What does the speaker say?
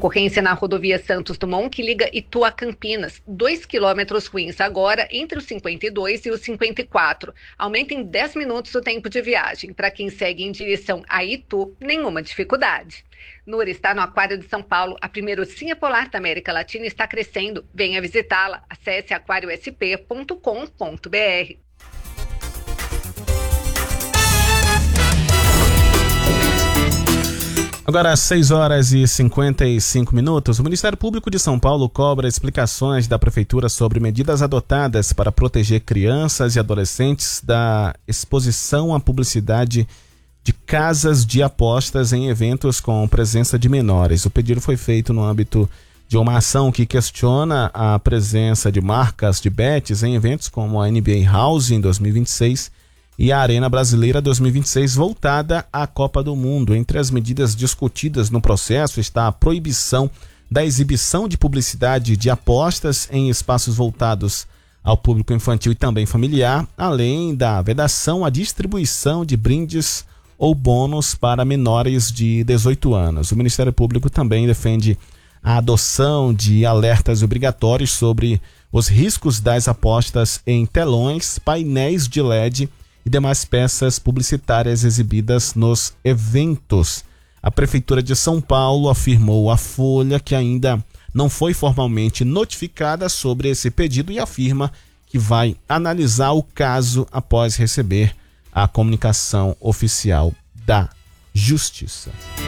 ocorrência na rodovia Santos Dumont, que liga Itu a Campinas. 2 quilômetros ruins agora entre os 52 e os 54. Aumenta em 10 minutos o tempo de viagem. Para quem segue em direção a Itu, nenhuma dificuldade. Núria está no Aquário de São Paulo. A primeira ursinha polar da América Latina está crescendo. Venha visitá-la. Acesse aquariosp.com.br. Agora, às 6h55, o Ministério Público de São Paulo cobra explicações da Prefeitura sobre medidas adotadas para proteger crianças e adolescentes da exposição à publicidade de casas de apostas em eventos com presença de menores. O pedido foi feito no âmbito de uma ação que questiona a presença de marcas de bets em eventos como a NBA House em 2026 e a Arena Brasileira 2026 voltada à Copa do Mundo. Entre as medidas discutidas no processo está a proibição da exibição de publicidade de apostas em espaços voltados ao público infantil e também familiar, além da vedação à distribuição de brindes ou bônus para menores de 18 anos. O Ministério Público também defende a adoção de alertas obrigatórios sobre os riscos das apostas em telões, painéis de LED e demais peças publicitárias exibidas nos eventos. A Prefeitura de São Paulo afirmou à Folha que ainda não foi formalmente notificada sobre esse pedido e afirma que vai analisar o caso após receber a comunicação oficial da Justiça.